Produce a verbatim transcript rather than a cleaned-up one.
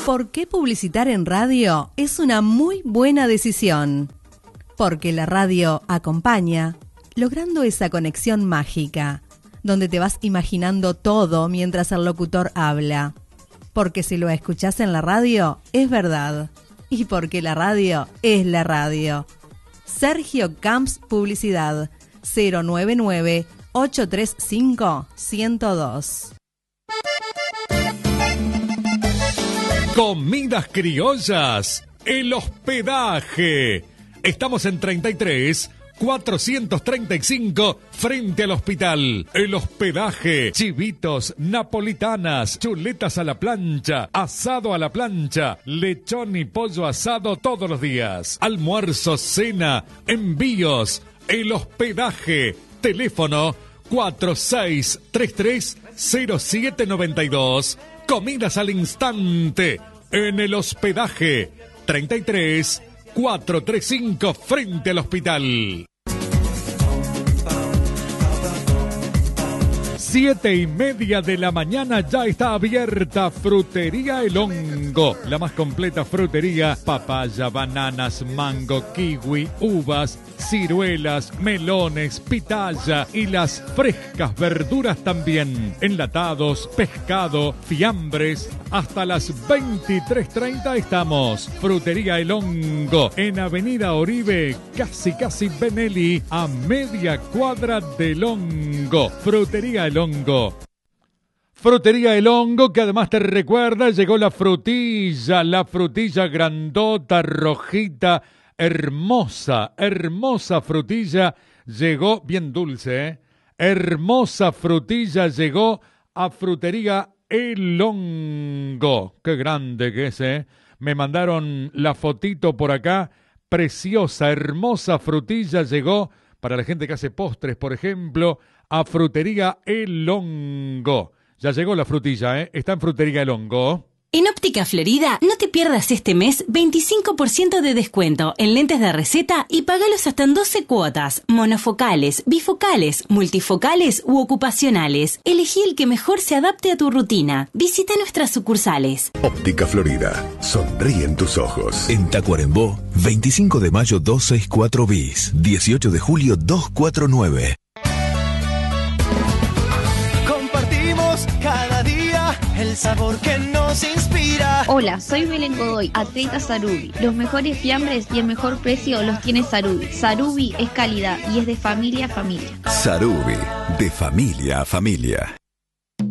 ¿Por qué publicitar en radio es una muy buena decisión? Porque la radio acompaña, logrando esa conexión mágica, donde te vas imaginando todo mientras el locutor habla. Porque si lo escuchás en la radio, es verdad. Y porque la radio es la radio. Sergio Camps Publicidad, cero nueve nueve, ocho tres cinco, uno cero dos. Comidas criollas, el hospedaje. Estamos en treinta y tres, cuatrocientos treinta y cinco, frente al hospital. El hospedaje, chivitos, napolitanas, chuletas a la plancha, asado a la plancha, lechón y pollo asado todos los días. Almuerzo, cena, envíos. El hospedaje, teléfono cuatro seis tres tres, cero siete nueve dos. Comidas al instante en el hospedaje, treinta y tres, cuatrocientos treinta y cinco, frente al hospital. Siete y media de la mañana ya está abierta Frutería El Hongo, la más completa frutería: papaya, bananas, mango, kiwi, uvas, ciruelas, melones, pitaya y las frescas verduras también. Enlatados, pescado, fiambres. Hasta las veintitrés treinta estamos. Frutería El Hongo, en Avenida Oribe, casi casi Benelli, a media cuadra del Hongo. Frutería El Hongo. Frutería El Hongo, que además te recuerda, llegó la frutilla, la frutilla grandota, rojita, hermosa, hermosa frutilla, llegó bien dulce, ¿eh? Hermosa frutilla llegó a Frutería El Hongo. Qué grande que es, ¿eh? Me mandaron la fotito por acá, preciosa, hermosa frutilla llegó para la gente que hace postres, por ejemplo, a Frutería El Hongo. Ya llegó la frutilla, ¿eh? Está en Frutería El Hongo. En Óptica Florida, no te pierdas este mes veinticinco por ciento de descuento en lentes de receta y pagalos hasta en doce cuotas, monofocales, bifocales, multifocales u ocupacionales. Elegí el que mejor se adapte a tu rutina. Visita nuestras sucursales. Óptica Florida, sonríen tus ojos. En Tacuarembó, veinticinco de mayo doscientos sesenta y cuatro bis, dieciocho de julio doscientos cuarenta y nueve. Compartimos cada día el sabor que nos inspira. Hola, soy Belén Godoy, atleta Sarubi. Los mejores fiambres y el mejor precio los tiene Sarubi. Sarubi es calidad y es de familia a familia. Sarubi, de familia a familia.